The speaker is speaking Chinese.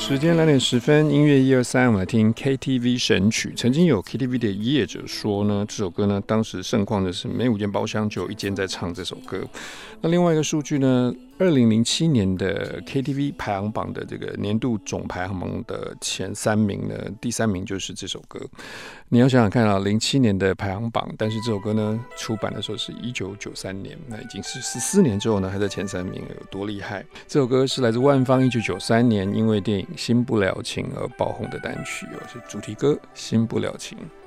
时间2:10，音乐123，我们来听 KTV 神曲。曾经有 KTV 的业者说呢，这首歌呢，当时盛况的是每5间包厢就有1间在唱这首歌。那另外一个数据呢，2007年的 KTV 排行榜的这个年度总排行榜的前3名呢，第3名就是这首歌。你要想想看啊，07年的排行榜，但是这首歌呢出版的时候是1993年，那已经是14年之后呢，还在前3名，有多厉害？这首歌是来自万芳1993年因为电影《新不了情》而爆红的单曲，是主题歌《新不了情》。